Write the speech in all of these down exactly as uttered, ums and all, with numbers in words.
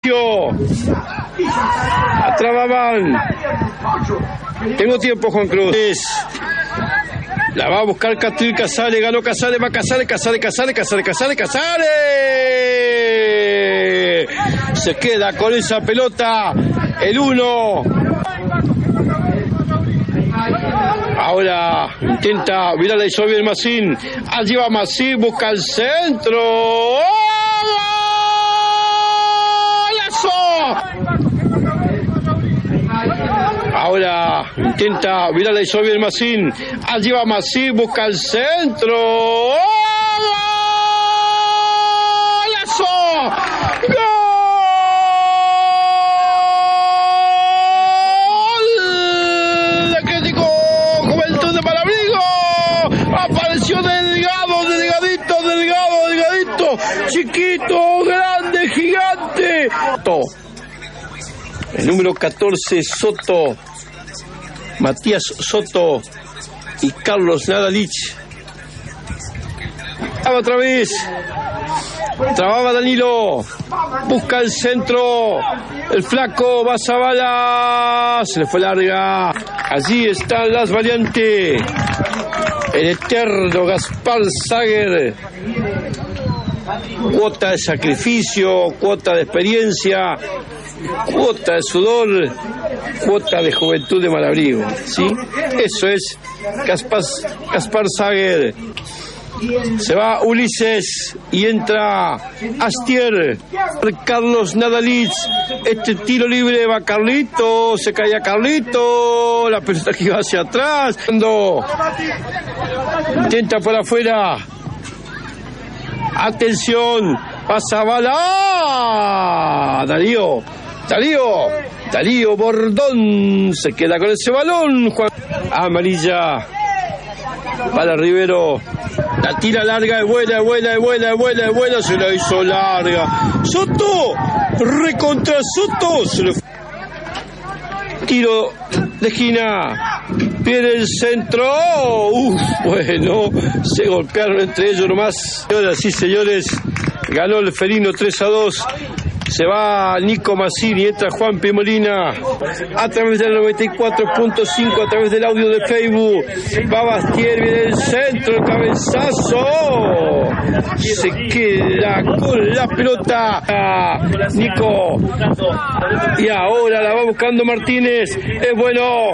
Atrababan. Tengo tiempo, Juan Cruz. La va a buscar Catril Casale, ganó Casale, va Casale, Casale, Casale, Casale, Casale, Casale. Se queda con esa pelota el uno. Ahora intenta virar la hizo bien Massín. Allí va Massín, busca el centro. Ahora intenta virar la hizo bien Massín. Allí va Massín, busca el centro. ¡Golazo! ¡Gol! Atlético Juventud de Malabrigo. Apareció delgado, delgadito, delgado, delgadito. Chiquito, grande, gigante. El número catorce, Soto, Matías Soto y Carlos Nadalich. Otra vez, trababa Danilo, busca el centro, el flaco va Zavala, se le fue larga. Allí están las variantes, el eterno Gaspar Sager. Cuota de sacrificio, cuota de experiencia, cuota de sudor, cuota de Juventud de Malabrigo, ¿sí? Eso es Gaspar, Gaspar Sager. Se va Ulises y entra Astier. Carlos Nadalich. Este tiro libre va Carlito. Se cae a Carlito. La pelota que va hacia atrás. Cuando intenta por afuera. Atención. Pasa bala. Darío. Darío. Darío Bordón. Se queda con ese balón. Juan. Amarilla. Para Rivero. La tira larga, es buena, es buena, es buena, es buena, es buena. Se la hizo larga. Soto. Recontra Soto. Se le... Tiro de esquina. Viene el centro. Uf, bueno. Se golpearon entre ellos nomás. Señoras y señores. Ganó el felino tres a dos. Se va Nico Massini, entra Juan P. Molina a través del noventa y cuatro punto cinco, a través del audio de Facebook. Va Bastier, viene el centro, el cabezazo. Se queda con la pelota Nico. Y ahora la va buscando Martínez. Es bueno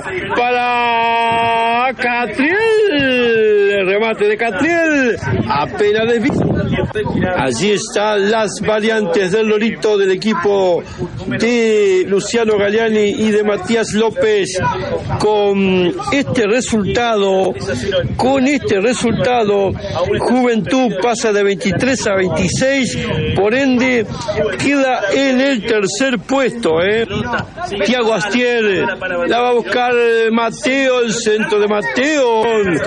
para Catriel. El remate de Catriel. Apenas desviado. Allí están las variantes del Lorito del equipo de Luciano Galliani y de Matías López. Con este resultado, con este resultado, Juventud pasa de veintitrés a veintiséis, por ende queda en el tercer puesto. ¿eh? Tiago Astier, la va a buscar Mateo, el centro de Mateo.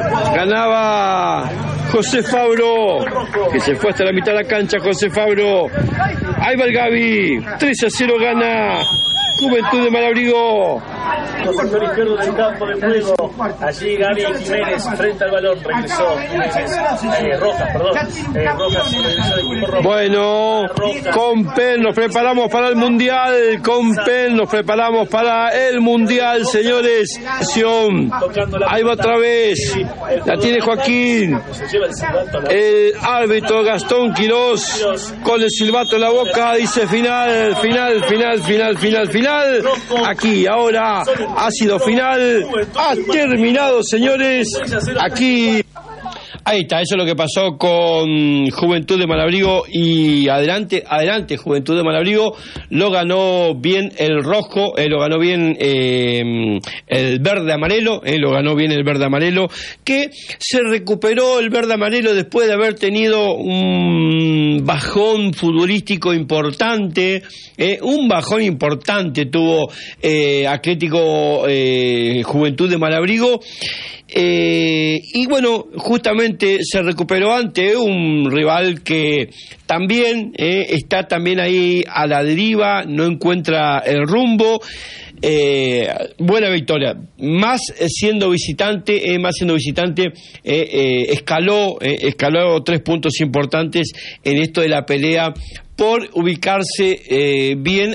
Ganaba José Fabro, que se fue hasta la mitad de la cancha. José Fabro, ahí va el Gaby, tres a cero gana Juventud de Malabrigo. Sector izquierdo del campo de juego. Allí Gaby Jiménez frente al balón. Regresó Jiménez. Eh, Rojas, perdón. Eh, Rojas regresó del equipo rojo. Bueno, con Penn nos preparamos para el Mundial. Con Penn nos preparamos para el Mundial, señores. Ahí va otra vez. La tiene Joaquín. El árbitro Gastón Quirós con el silbato en la boca dice final, final, final, final, final, final. Aquí, ahora ha sido final, ha terminado, señores, aquí. Ahí está, eso es lo que pasó con Juventud de Malabrigo y adelante, adelante Juventud de Malabrigo, lo ganó bien el rojo, eh, lo ganó bien eh, el verde amarelo, eh, lo ganó bien el verde amarelo, que se recuperó el verde amarelo después de haber tenido un bajón futbolístico importante, eh, un bajón importante tuvo eh, Atlético eh, Juventud de Malabrigo. Eh, y bueno, justamente se recuperó ante un rival que también eh, está también ahí a la deriva, no encuentra el rumbo. Eh, buena victoria, más siendo visitante, eh, más siendo visitante, eh, eh, escaló, eh, escaló tres puntos importantes en esto de la pelea por ubicarse eh, bien